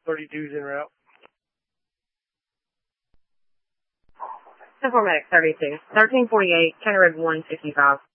32's en route. 10-4 medic 32. 1348, County Road 155.